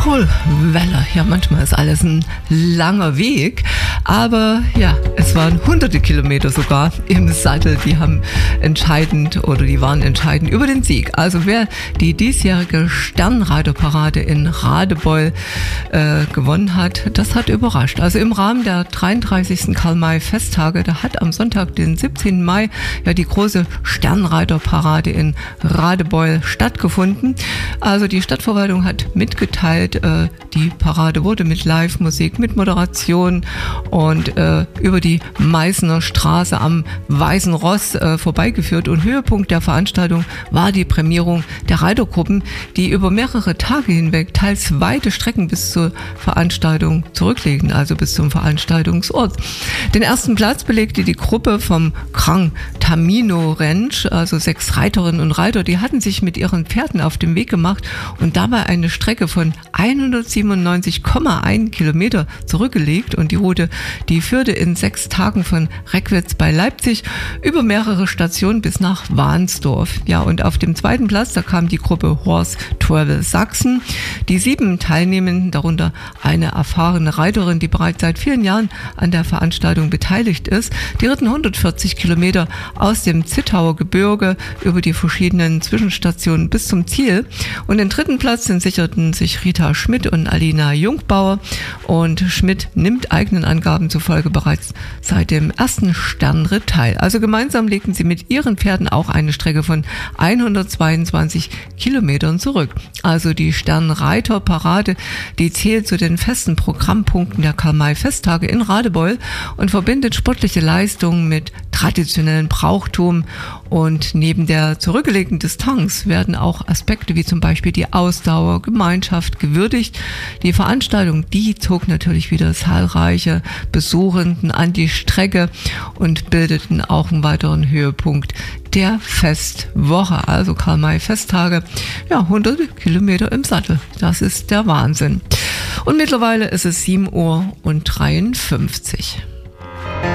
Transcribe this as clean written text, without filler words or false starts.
Nordpolwelle. Ja, manchmal ist alles ein langer Weg, aber ja, es waren hunderte Kilometer sogar im Sattel, die waren entscheidend über den Sieg. Also wer die diesjährige Sternreiterparade in Radebeul gewonnen hat, das hat überrascht. Also im Rahmen der 33. Karl-May-Festtage, da hat am Sonntag, den 17. Mai, ja die große Sternreiterparade in Radebeul stattgefunden. Also die Stadtverwaltung hat mitgeteilt, die Parade wurde mit Live-Musik, mit Moderation und über die Meißner Straße am Weißen Ross vorbeigeführt. Und Höhepunkt der Veranstaltung war die Prämierung der Reitergruppen, die über mehrere Tage hinweg teils weite Strecken bis zur Veranstaltung zurücklegten, also bis zum Veranstaltungsort. Den ersten Platz belegte die Gruppe vom Gran Tamino Ranch, also 6 Reiterinnen und Reiter, die hatten sich mit ihren Pferden auf den Weg gemacht und dabei eine Strecke von 197,1 Kilometer zurückgelegt, und die Route, die führte in 6 Tagen von Reckwitz bei Leipzig über mehrere Stationen bis nach Wahnsdorf. Ja, und auf dem zweiten Platz, da kam die Gruppe Horse Travel Sachsen. Die 7 Teilnehmenden, darunter eine erfahrene Reiterin, die bereits seit vielen Jahren an der Veranstaltung beteiligt ist, die ritten 140 Kilometer aus dem Zittauer Gebirge über die verschiedenen Zwischenstationen bis zum Ziel. Und den dritten Platz, den sicherten sich Rita Schmidt und Alina Jungbauer. Und Schmidt nimmt eigenen Angaben zufolge bereits seit dem ersten Sternritt teil. Also gemeinsam legten sie mit ihren Pferden auch eine Strecke von 122 Kilometern zurück. Also die Sternreiterparade, die zählt zu den festen Programmpunkten der Karl-May-Festtage in Radebeul und verbindet sportliche Leistungen mit traditionellen Brauchtum. Und neben der zurückgelegten Distanz werden auch Aspekte wie zum Beispiel die Ausdauer, Gemeinschaft gewürdigt. Die Veranstaltung, die zog natürlich wieder zahlreiche Besuchenden an die Strecke und bildeten auch einen weiteren Höhepunkt der Festwoche. Also Karl-May-Festtage, ja, hunderte Kilometer im Sattel. Das ist der Wahnsinn. Und mittlerweile ist es 7:53 Uhr.